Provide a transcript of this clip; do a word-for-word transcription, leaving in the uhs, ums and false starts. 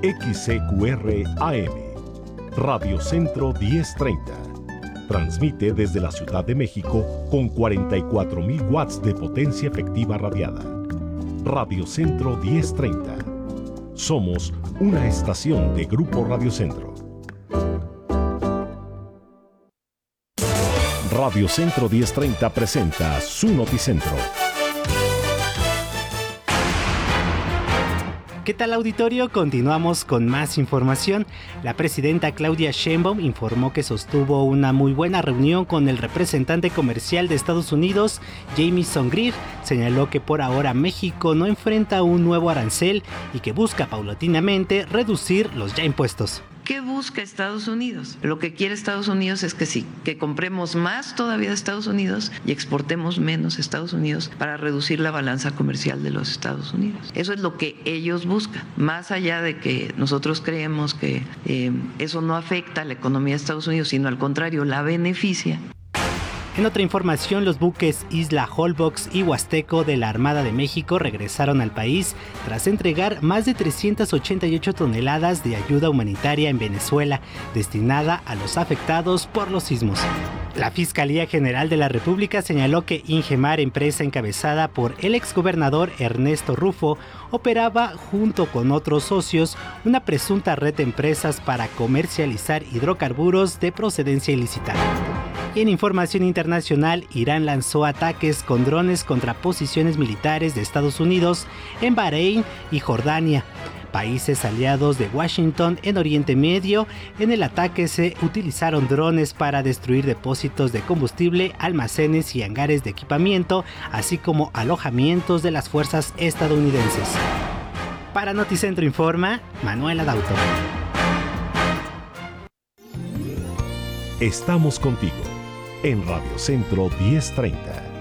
X C Q R A M, Radio Centro diez treinta. Transmite desde la Ciudad de México con cuarenta y cuatro mil watts de potencia efectiva radiada. Radio Centro diez treinta. Somos una estación de Grupo Radio Centro. Radio Centro diez treinta presenta su Noticentro. ¿Qué tal, auditorio? Continuamos con más información. La presidenta Claudia Sheinbaum informó que sostuvo una muy buena reunión con el representante comercial de Estados Unidos, Jamieson Greer. Señaló que por ahora México no enfrenta un nuevo arancel y que busca paulatinamente reducir los ya impuestos. ¿Qué busca Estados Unidos? Lo que quiere Estados Unidos es que sí, que compremos más todavía de Estados Unidos y exportemos menos a Estados Unidos para reducir la balanza comercial de los Estados Unidos. Eso es lo que ellos buscan, más allá de que nosotros creemos que eh, eso no afecta a la economía de Estados Unidos, sino al contrario, la beneficia. En otra información, los buques Isla Holbox y Huasteco de la Armada de México regresaron al país tras entregar más de trescientas ochenta y ocho toneladas de ayuda humanitaria en Venezuela, destinada a los afectados por los sismos. La Fiscalía General de la República señaló que Ingemar, empresa encabezada por el exgobernador Ernesto Rufo, operaba junto con otros socios una presunta red de empresas para comercializar hidrocarburos de procedencia ilícita. Y en información internacional, Irán lanzó ataques con drones contra posiciones militares de Estados Unidos en Bahrein y Jordania, países aliados de Washington en Oriente Medio. En el ataque se utilizaron drones para destruir depósitos de combustible, almacenes y hangares de equipamiento, así como alojamientos de las fuerzas estadounidenses. Para Noticentro Informa, Manuel Adauto. Estamos contigo en Radio Centro diez treinta.